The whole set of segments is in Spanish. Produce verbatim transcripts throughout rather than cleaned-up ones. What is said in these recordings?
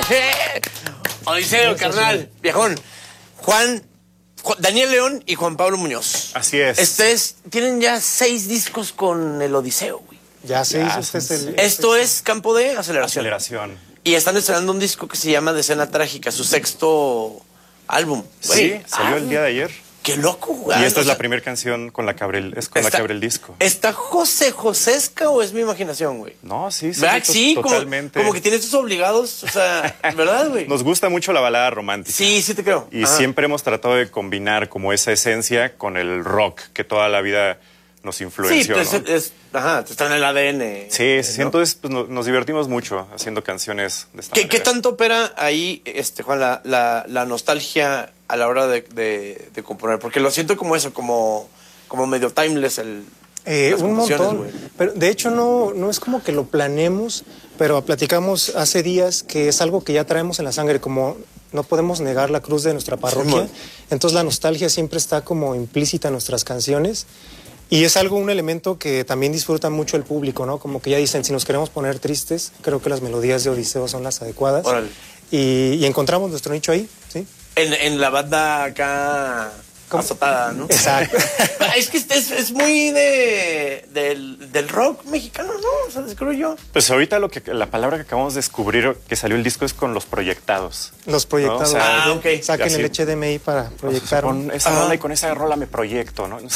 Odiseo, no, carnal, sí. Viejón. Juan, Juan, Daniel León y Juan Pablo Muñoz. Así es. Este es, tienen ya seis discos con el Odiseo, güey. Ya seis, ya, este es el, Esto este es Campo de Aceleración. Aceleración. Y están estrenando un disco que se llama Decena Trágica, su sexto álbum. Sí, Wey, salió ah, el día de ayer. Qué loco, güey. Y esta o es sea, la primera canción con la que abre el, es con está, la que abre el disco. ¿Está José Josesca o es mi imaginación, güey? No, sí, sí. ¿Verdad? Sí, totalmente. Como, como que tiene estos obligados, o sea, ¿verdad, güey? Nos gusta mucho la balada romántica. Sí, sí te creo. Y Ajá. siempre hemos tratado de combinar como esa esencia con el rock que toda la vida nos influenció, sí, pues ¿no? es, es, ajá, está en el A D N. Sí, sí, ¿no? Entonces pues, no, nos divertimos mucho haciendo canciones de esta ¿Qué, manera. ¿Qué tanto opera ahí, este, Juan, la, la, la nostalgia a la hora de, de, de componer? Porque lo siento como eso, como, como medio timeless el... Eh, un montón. Wey. Pero de hecho no, no es como que lo planeemos, pero platicamos hace días que es algo que ya traemos en la sangre, como no podemos negar la cruz de nuestra parroquia. Sí, entonces la nostalgia siempre está como implícita en nuestras canciones. Y es algo, un elemento que también disfruta mucho el público, ¿no? Como que ya dicen, si nos queremos poner tristes, creo que las melodías de Odiseo son las adecuadas. Órale. Y, y encontramos nuestro nicho ahí, ¿sí? En, en la banda acá ¿Cómo? Azotada, ¿no? Exacto. Es que es, es muy de, del, del rock mexicano, ¿no? O sea, creo yo. Pues ahorita lo que, la palabra que acabamos de descubrir que salió el disco es con los proyectados. Los proyectados. ¿No? O sea, ah, ok. Saquen el H D M I para proyectar. O sea, con esa ah. rola y con esa rola me proyecto, ¿no?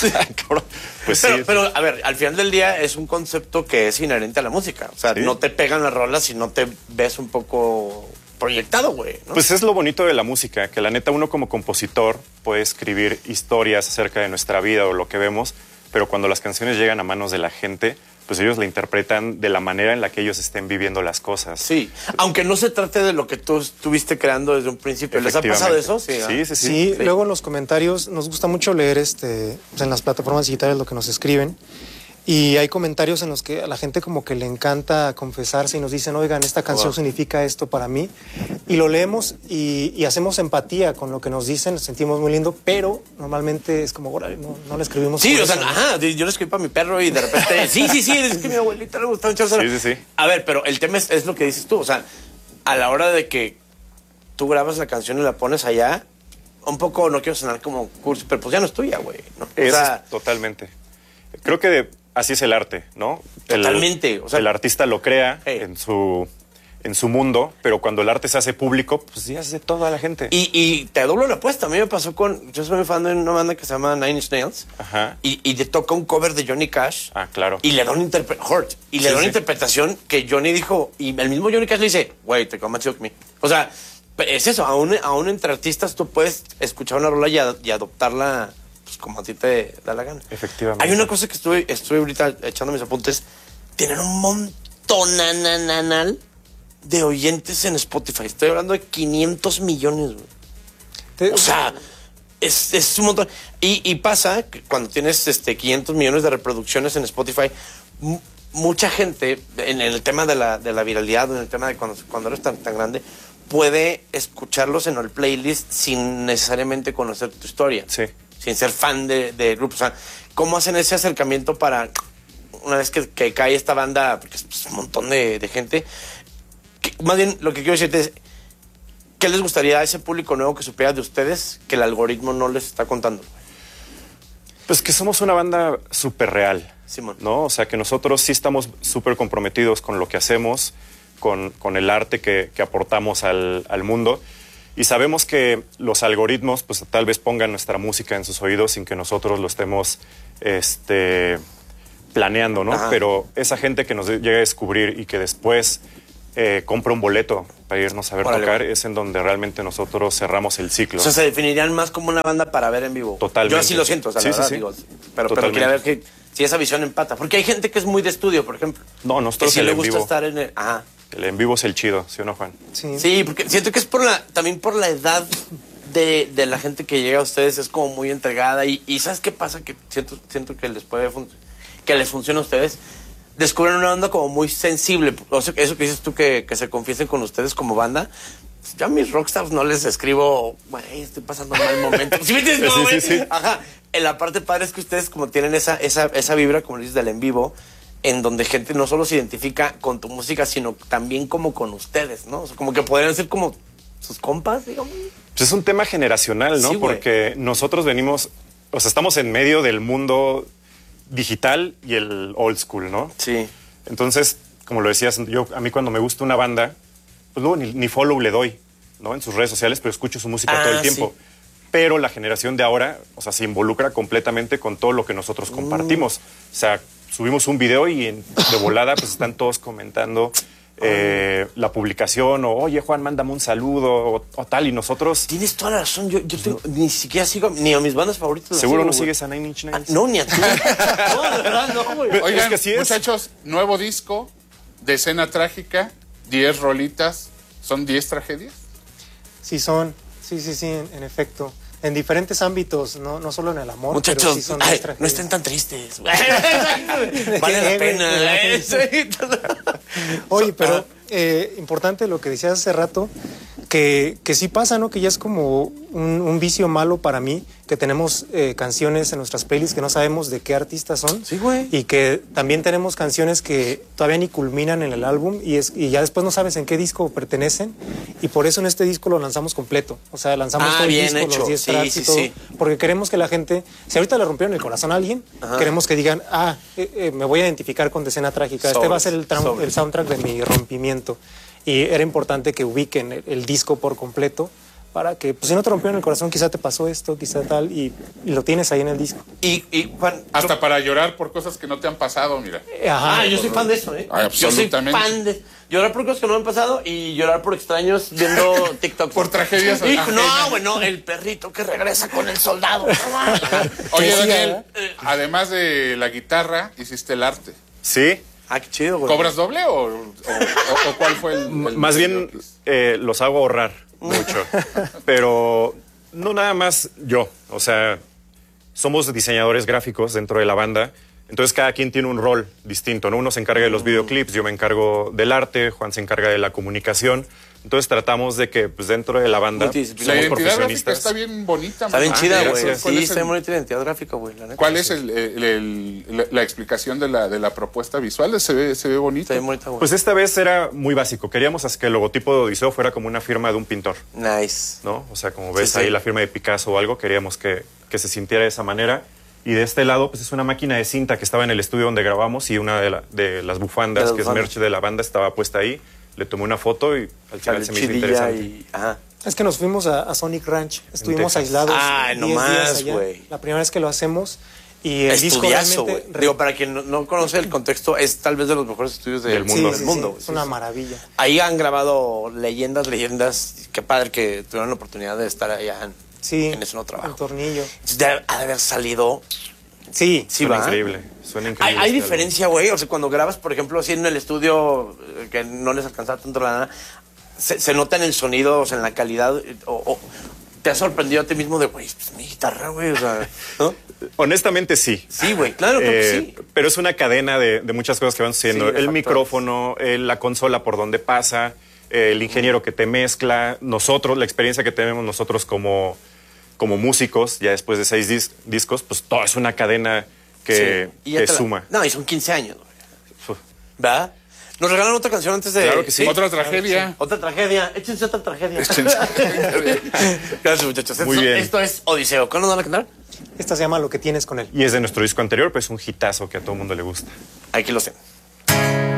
Pues pero, sí. pero, a ver, al final del día es un concepto que es inherente a la música. O sea, ¿sí? No te pegan las rolas si no te ves un poco proyectado, güey, ¿no? Pues es lo bonito de la música, que la neta uno como compositor puede escribir historias acerca de nuestra vida o lo que vemos, pero cuando las canciones llegan a manos de la gente, pues ellos la interpretan de la manera en la que ellos estén viviendo las cosas. Sí, aunque no se trate de lo que tú estuviste creando desde un principio. ¿Les ha pasado eso? Sí, sí, sí, sí. Sí, sí. Luego en los comentarios nos gusta mucho leer este, pues en las plataformas digitales lo que nos escriben. Y hay comentarios en los que a la gente como que le encanta confesarse y nos dicen, oigan, esta canción wow. significa esto para mí. Y lo leemos y, y hacemos empatía con lo que nos dicen, nos sentimos muy lindo, pero normalmente es como, no, no le escribimos. Sí, o sea, eso, ajá, ¿no? Yo le escribí para mi perro y de repente, sí, sí, sí, es que a mi abuelita le gustaba mucho. Sí, sí, sí. A ver, pero el tema es, es lo que dices tú, o sea, a la hora de que tú grabas la canción y la pones allá, un poco, no quiero sonar como cursi, pero pues ya no es tuya, güey, ¿no? O Eso sea, es totalmente. Creo que de, así es el arte, ¿no? Totalmente. El, o sea, el artista lo crea hey. en su en su mundo, pero cuando el arte se hace público, pues ya es de toda la gente. Y, y te doblo la apuesta. A mí me pasó con... Yo soy muy fan de una banda que se llama Nine Inch Nails. Ajá. Y, y le toca un cover de Johnny Cash. Ah, claro. Y le da una interpretación... Y le sí, da una sí. interpretación que Johnny dijo... Y el mismo Johnny Cash le dice... Wait, come and choke me. O sea, es eso. Aún, aún entre artistas tú puedes escuchar una rola y, ad, y adoptarla... Pues como a ti te da la gana. Efectivamente. Hay una cosa que estuve, estuve ahorita echando mis apuntes. Tienen un montón ananal de oyentes en Spotify. Estoy hablando de quinientos millones, güey. O sea, es, es un montón. Y, y pasa que cuando tienes este, quinientos millones de reproducciones en Spotify, m- mucha gente, en, en el tema de la, de la viralidad, en el tema de cuando, cuando eres tan, tan grande, puede escucharlos en el playlist sin necesariamente conocer tu historia. Sí. Sin ser fan de, de grupos. O sea, ¿cómo hacen ese acercamiento para, una vez que, que cae esta banda, porque es pues, un montón de, de gente, que, más bien lo que quiero decirte es, ¿qué les gustaría a ese público nuevo que supiera de ustedes que el algoritmo no les está contando? Pues que somos una banda súper real, Simón. ¿no? O sea, que nosotros sí estamos súper comprometidos con lo que hacemos, con, con el arte que, que aportamos al, al mundo. Y sabemos que los algoritmos, pues tal vez pongan nuestra música en sus oídos sin que nosotros lo estemos este, planeando, ¿no? Ajá. Pero esa gente que nos llega a descubrir y que después eh, compra un boleto para irnos a ver Órale, tocar, bueno. es en donde realmente nosotros cerramos el ciclo. O sea, se definirían más como una banda para ver en vivo. Totalmente. Yo así lo siento, o sea, sí, la verdad, sí, sí. digo. Pero, pero quería ver que si esa visión empata. Porque hay gente que es muy de estudio, por ejemplo. No, nosotros que sí el le en gusta vivo. estar en el... Ajá. El en vivo es el chido, ¿sí o no, Juan? Sí, sí porque siento que es por la también por la edad de, de la gente que llega a ustedes, es como muy entregada. Y, y ¿sabes qué pasa? Que siento, siento que les puede fun- que les funciona a ustedes. Descubren una banda como muy sensible. O sea, eso que dices tú, que, que se confiesen con ustedes como banda. Yo a mis rockstars no les escribo, güey, estoy pasando un mal momento. ¿Sí me entiendes? Sí, No, sí, sí. Ajá. En la parte padre es que ustedes como tienen esa, esa, esa vibra, como dices, del en vivo. en donde gente no solo se identifica con tu música, sino también como con ustedes, ¿no? O sea, como que podrían ser como sus compas, digamos. Pues es un tema generacional, ¿no? Sí, güey. Porque nosotros venimos, o sea, estamos en medio del mundo digital y el old school, ¿no? Sí. Entonces, como lo decías, yo a mí cuando me gusta una banda, pues luego ni, ni follow le doy, ¿no? En sus redes sociales, pero escucho su música Ah, todo el tiempo. sí. Pero la generación de ahora, o sea, se involucra completamente con todo lo que nosotros compartimos. O sea, subimos un video y en- de volada pues están todos comentando eh, la publicación o, oye, Juan, mándame un saludo o, o tal. Y nosotros, Tienes toda la razón. Yo, yo tengo- ni siquiera sigo ni a mis bandas favoritas. las seguro sigo, no güey. sigues a Nine Inch Ah, Nails. no, ni a ti. No, de verdad, no, güey. Pero- Oigan, es que así es. muchachos, nuevo disco de Escena Trágica, diez rolitas, ¿son diez tragedias? Sí son, sí, sí, sí, en, en efecto. En diferentes ámbitos, no, no solo en el amor, Muchachos, pero sí son ay, diez no tragedias. estén tan tristes. Vale la Eh, pena. eh, eh, sí. Oye, pero eh, importante lo que decías hace rato, que, que sí pasa, ¿no? Que ya es como un, un vicio malo para mí, que tenemos eh, canciones en nuestras playlists que no sabemos de qué artistas son. Sí, güey. Y que también tenemos canciones que todavía ni culminan en el álbum y, es, y ya después no sabes en qué disco pertenecen. Y por eso en este disco lo lanzamos completo. O sea, lanzamos Ah, todo el bien disco, hecho. los diez Sí, tracks sí, y todo. sí. Porque queremos que la gente, si ahorita le rompieron el corazón a alguien, queremos que digan, ah, eh, eh, me voy a identificar con Escena Trágica. Este va a ser el, tra- Sobres. el soundtrack de mi rompimiento. Y era importante que ubiquen el, el disco por completo para que, pues si no te rompieron el corazón, quizá te pasó esto, quizá tal, y, y lo tienes ahí en el disco. Y, y Juan. Hasta para llorar por cosas que no te han pasado, mira. Eh, Ajá. Ah, yo soy fan de eso, ¿eh? Ah, Yo soy absolutamente. fan de llorar por cosas que no me han pasado y llorar por extraños viendo TikTok. Por tragedias Hijo, no, ajenas. bueno, el perrito que regresa con el soldado. No mames. Oye, Sí, Daniel, ¿verdad? además de la guitarra, hiciste el arte. Sí, Ah, qué chido, güey. ¿Cobras doble o, o- o- o cuál fue el, el más bien eh, los hago ahorrar mucho. Pero no nada más yo. O sea, somos diseñadores gráficos dentro de la banda. Entonces cada quien tiene un rol distinto, ¿no? Uno se encarga de los videoclips, yo me encargo del arte, Juan se encarga de la comunicación. Entonces tratamos de que pues, dentro de la banda pues, Multidisciplinar. La somos identidad gráfica profesionistas. está bien bonita. Está bien man. chida, Ah, güey. gracias. ¿Cuál Sí, es está el- muy bonita identidad gráfica, güey. La neta. ¿Cuál es el, el- el- la, la explicación de la, de la propuesta visual? Se ve, se ve bonito. Está bien bonita, güey. Pues esta vez era muy básico. Queríamos hacer que el logotipo de Odiseo fuera como una firma de un pintor, Nice. ¿no? O sea, como ves Sí, sí. ahí la firma de Picasso o algo, queríamos que, que se sintiera de esa manera. Y de este lado, pues es una máquina de cinta que estaba en el estudio donde grabamos y una de, la- de las bufandas, De las que es bufandas. merch de la banda, estaba puesta ahí. Le tomé una foto y al final Sale se me hizo chidilla interesante. y... Ajá. Es que nos fuimos a, a Sonic Ranch, estuvimos Texas. aislados Ay, diez no días más, allá. güey. La primera vez que lo hacemos y el disco Estudiazo, güey. realmente... Digo, para quien no, no conoce el contexto, es tal vez de los mejores estudios de- Del Sí, mundo. sí, del mundo. sí, güey. es Sí, una sí. maravilla. Ahí han grabado leyendas, leyendas. Qué padre que tuvieron la oportunidad de estar allá en, Sí, en ese nuevo trabajo. el tornillo. De ha de haber salido. Sí, Sí, Suena va. increíble. Suena Hay, increíble. hay este diferencia, güey. O sea, cuando grabas, por ejemplo, así en el estudio, eh, que no les alcanzaba tanto la lana, se, se nota en el sonido, o sea, en la calidad. eh, O, o te has sorprendido a ti mismo de, güey, pues mi guitarra, güey. O sea, ¿no? álbum. Honestamente, sí. Sí, güey, claro, claro que Eh, sí. Pero es una cadena de, de muchas cosas que van sucediendo. Sí, de el factores. micrófono, eh, la consola por donde pasa, eh, el ingeniero que te mezcla, nosotros, la experiencia que tenemos nosotros como, como músicos, ya después de seis dis- discos, pues todo es una cadena que, Sí. Y ya que te la- suma. No, y son quince años, güey. Uf. ¿Verdad? Nos regalan otra canción antes de. Claro que sí. Otra tragedia. Otra tragedia. Échense otra tragedia. Échense. Gracias, muchachos. Muy esto, bien. esto es Odiseo. ¿Cuándo nos van a cantar? esta se llama Lo que tienes con él. Y es de nuestro disco anterior, pues un hitazo que a todo el mundo le gusta. Aquí lo sé.